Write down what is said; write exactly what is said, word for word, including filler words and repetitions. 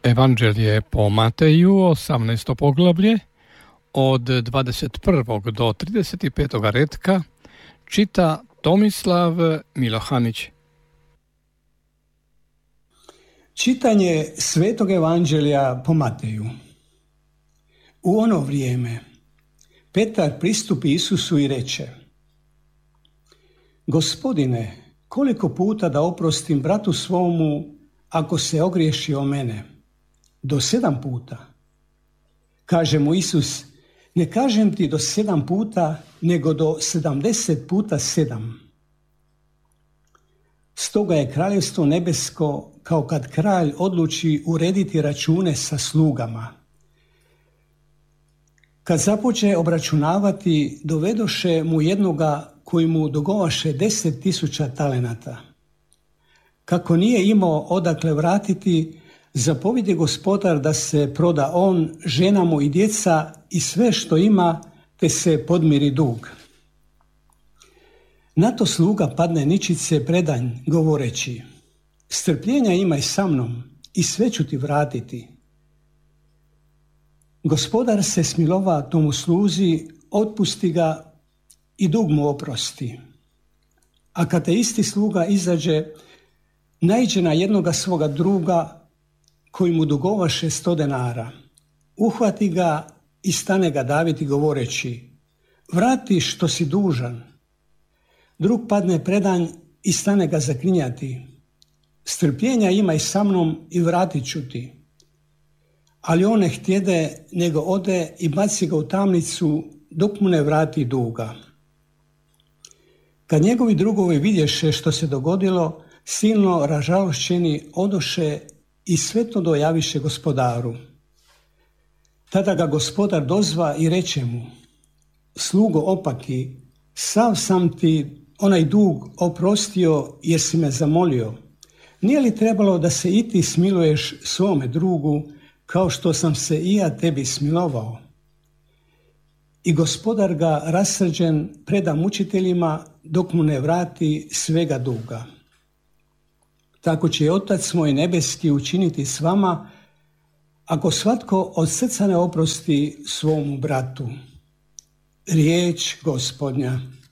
Evanđelje po Mateju, osamnaesto poglavlje, od dvadeset prvog do trideset petog retka, čita Tomislav Milohanić. Čitanje Svetog Evanđelja po Mateju. U ono vrijeme Petar pristupi Isusu i reče: Gospodine, koliko puta da oprostim bratu svomu ako se ogriješi o mene? Do sedam puta? Kaže mu Isus: ne kažem ti do sedam puta, nego do sedamdeset puta sedam. Stoga je kraljevstvo nebesko kao kad kralj odluči urediti račune sa slugama. Kad započe obračunavati, dovedoše mu jednoga koji mu dugovaše deset tisuća talenata. Kako nije imao odakle vratiti, zapovjedi gospodar da se proda on, žena mu i djeca i sve što ima, te se podmiri dug. Na to sluga padne ničice predanj, govoreći: strpljenja imaj sa mnom i sve ću ti vratiti. Gospodar se smilova tomu sluzi, otpusti ga i dug mu oprosti. A kad te isti sluga izađe, naiđe na jednoga svoga druga koji mu dugovaše sto denara. Uhvati ga i stane ga daviti govoreći: vrati što si dužan. Drug padne predanj i stane ga zaklinjati: strpljenja imaj sa mnom i vratit ću ti. Ali on ne htjede, nego ode i baci ga u tamnicu dok mu ne vrati duga. Kad njegovi drugovi vidješe što se dogodilo, silno ražalošćeni odoše i sve to dojaviše gospodaru. Tada ga gospodar dozva i reče mu: slugo opaki, sav sam ti onaj dug oprostio jer si me zamolio. Nije li trebalo da se i ti smiluješ svome drugu, kao što sam se i ja tebi smilovao? I gospodar ga rasrđen preda mučiteljima dok mu ne vrati svega duga. Tako će Otac moj nebeski učiniti s vama, ako svatko od srca ne oprosti svomu bratu. Riječ Gospodnja.